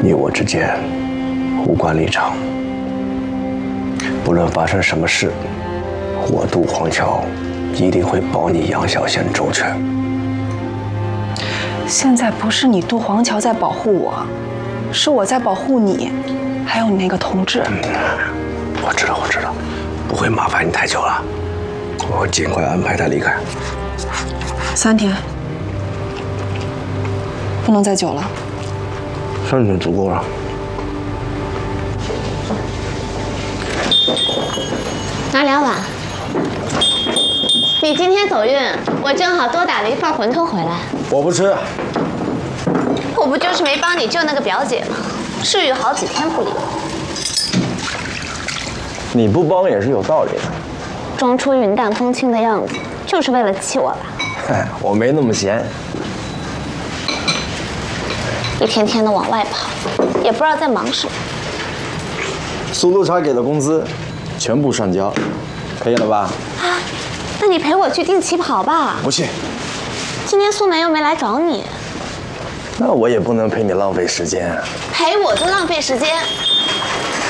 你我之间无关立场，不论发生什么事，我杜黄桥一定会保你杨小仙周全。 现在不是你杜黄桥在保护我，是我在保护你，还有你那个同志。 我知道，不会麻烦你太久了，我会尽快安排他离开。 3天，不能再久了。 3天足够了。 拿2碗。你今天走运，我正好多打了一份馄饨回来。 我不吃。 我不就是没帮你救那个表姐吗？至于好几天不理我。 你不帮也是有道理的。 装出云淡风轻的样子，就是为了气我吧？ 嗨，我没那么闲。 一天天的往外跑，也不知道在忙什么。 苏督察给的工资，全部上交，可以了吧？ 啊，那你陪我去定旗袍吧。 不去。 今天苏梅又没来找你。 那我也不能陪你浪费时间。 陪我就浪费时间。